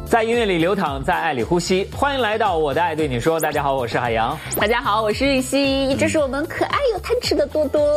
在音乐里流淌，在爱里呼吸。欢迎来到我的爱对你说。大家好，我是海洋。 大家好，我是玉溪。这是我们可爱又贪吃的多多。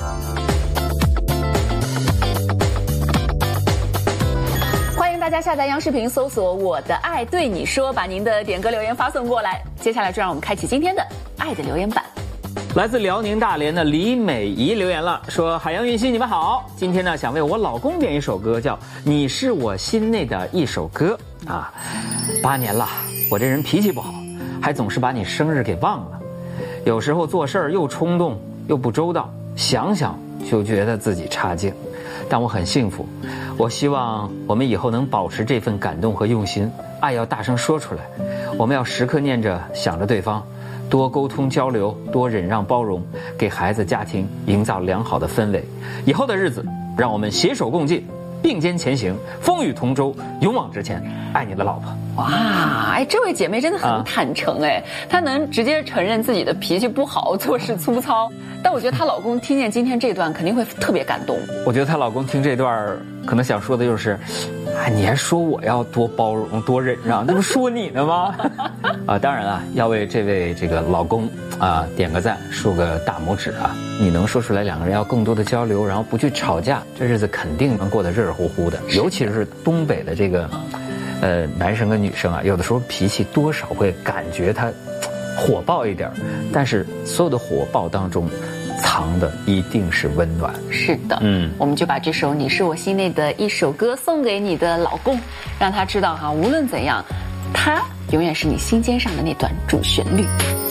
欢迎大家下载央视频，搜索我的爱对你说，把您的点歌留言发送过来。接下来就让我们开启今天的爱的留言版。 来自辽宁大连的李美仪留言了，说海洋、玉溪你们好，今天呢想为我老公点一首歌，叫《你是我心内的一首歌》啊。8年了，我这人脾气不好，还总是把你生日给忘了，有时候做事儿又冲动又不周到，想想就觉得自己差劲，但我很幸福。我希望我们以后能保持这份感动和用心，爱要大声说出来，我们要时刻念着想着对方，多沟通交流，多忍让包容，给孩子家庭营造良好的氛围。以后的日子让我们携手共进，并肩前行，风雨同舟，勇往直前。爱你的老婆。 哇，这位姐妹真的很坦诚她能直接承认自己的脾气不好，做事粗糙。但我觉得她老公听见今天这段肯定会特别感动。 我觉得她老公听这段可能想说的就是你还说我要多包容多忍让，那不说你呢吗？当然了，要为这位这个老公点个赞，竖个大拇指啊！你能说出来，两个人要更多的交流，然后不去吵架，这日子肯定能过得热热乎乎的。尤其是东北的这个男生跟女生有的时候脾气多少会感觉他火爆一点，但是所有的火爆当中藏的一定是温暖。 是的，我们就把这首《你是我心内的一首歌》送给你的老公，让他知道无论怎样，他永远是你心尖上的那段主旋律。